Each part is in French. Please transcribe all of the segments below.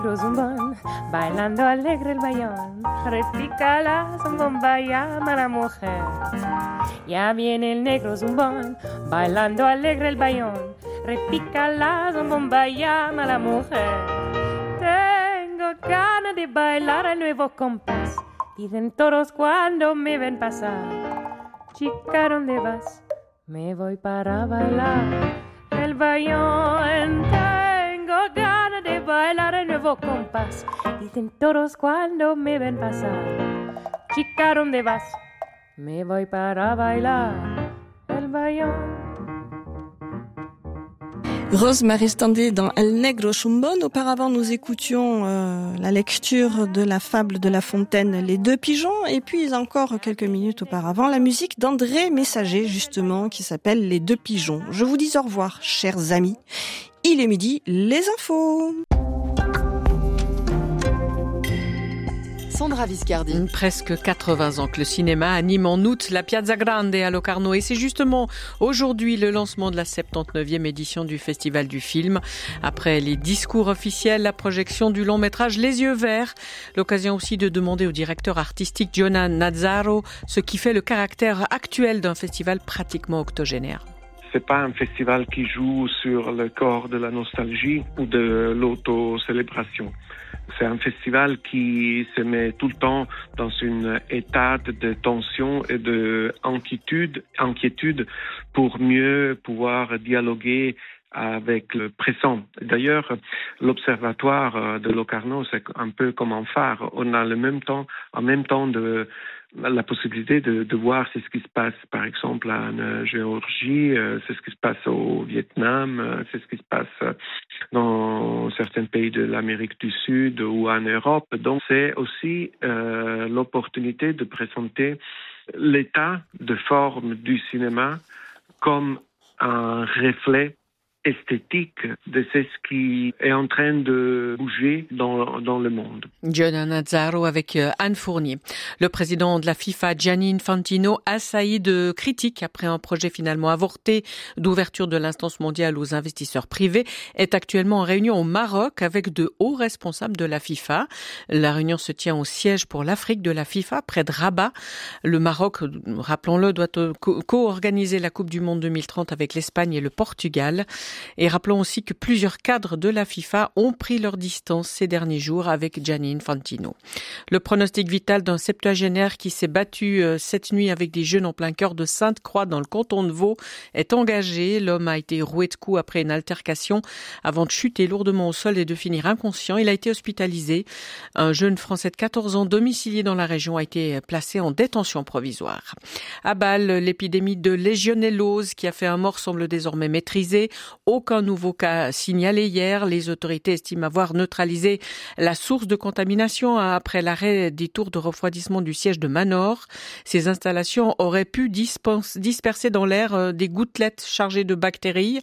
Zumbón, bailando alegre el bayón, repica la zumbomba, llama a la mujer. Ya viene el negro zumbón, bailando alegre el bayón, repica la zumbomba, llama a la mujer. Tengo ganas de bailar el nuevo compás, dicen todos cuando me ven pasar. Chica, ¿dónde vas? Me voy para bailar el bayón. Tengo ganas de bailar el nuevo compás, dicen todos cuando me ven pasar. Chica, ¿dónde vas? Me voy para bailar el bayón. Rosemary Stanley dans El Negro Zumbón. Auparavant, nous écoutions la lecture de la fable de La Fontaine, Les Deux Pigeons. Et puis, encore quelques minutes auparavant, la musique d'André Messager, justement, qui s'appelle Les Deux Pigeons. Je vous dis au revoir, chers amis. Il est midi, les infos. Sandra Viscardi. Presque 80 ans que le cinéma anime en août la Piazza Grande à Locarno. Et c'est justement aujourd'hui le lancement de la 79e édition du Festival du film. Après les discours officiels, la projection du long métrage Les Yeux Verts. L'occasion aussi de demander au directeur artistique Giona Nazzaro ce qui fait le caractère actuel d'un festival pratiquement octogénaire. C'est pas un festival qui joue sur le corps de la nostalgie ou de l'auto-célébration. C'est un festival qui se met tout le temps dans un état de tension et d'inquiétude pour mieux pouvoir dialoguer avec le présent. D'ailleurs, l'observatoire de Locarno, c'est un peu comme un phare. On a en même temps la possibilité de voir ce qui se passe, par exemple, en Géorgie, c'est ce qui se passe au Vietnam, c'est ce qui se passe dans certains pays de l'Amérique du Sud ou en Europe. Donc, c'est aussi l'opportunité de présenter l'état de forme du cinéma comme un reflet esthétique de ce qui est en train de bouger dans le monde. Giona Nazzaro avec Anne Fournier. Le président de la FIFA, Gianni Infantino, assailli de critiques après un projet finalement avorté d'ouverture de l'instance mondiale aux investisseurs privés, est actuellement en réunion au Maroc avec de hauts responsables de la FIFA. La réunion se tient au siège pour l'Afrique de la FIFA, près de Rabat. Le Maroc, rappelons-le, doit co-organiser la Coupe du Monde 2030 avec l'Espagne et le Portugal. Et rappelons aussi que plusieurs cadres de la FIFA ont pris leur distance ces derniers jours avec Gianni Infantino. Le pronostic vital d'un septuagénaire qui s'est battu cette nuit avec des jeunes en plein cœur de Sainte-Croix dans le canton de Vaud est engagé. L'homme a été roué de coups après une altercation avant de chuter lourdement au sol et de finir inconscient. Il a été hospitalisé. Un jeune Français de 14 ans domicilié dans la région a été placé en détention provisoire. À Bâle, l'épidémie de légionellose qui a fait un mort semble désormais maîtrisée. Aucun nouveau cas signalé hier. Les autorités estiment avoir neutralisé la source de contamination après l'arrêt des tours de refroidissement du siège de Manor. Ces installations auraient pu disperser dans l'air des gouttelettes chargées de bactéries.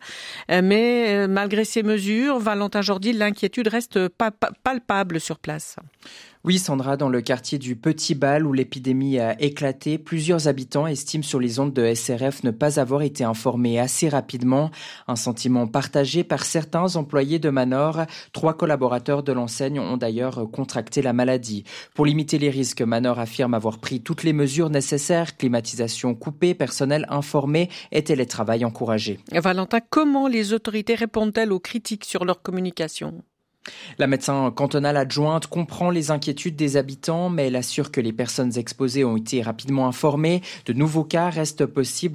Mais malgré ces mesures, Valentin Jordi, l'inquiétude reste palpable sur place. Oui, Sandra, dans le quartier du Petit Bâle où l'épidémie a éclaté, plusieurs habitants estiment sur les ondes de SRF ne pas avoir été informés assez rapidement. Un sentiment partagé par certains employés de Manor. 3 collaborateurs de l'enseigne ont d'ailleurs contracté la maladie. Pour limiter les risques, Manor affirme avoir pris toutes les mesures nécessaires, climatisation coupée, personnel informé et télétravail encouragé. Valentin, comment les autorités répondent-elles aux critiques sur leur communication ? La médecin cantonale adjointe comprend les inquiétudes des habitants, mais elle assure que les personnes exposées ont été rapidement informées. De nouveaux cas restent possibles